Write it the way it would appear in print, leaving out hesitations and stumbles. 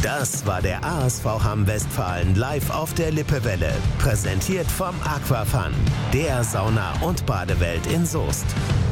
Das war der ASV Hamm Westfalen live auf der Lippewelle. Präsentiert vom Aquafun, der Sauna- und Badewelt in Soest.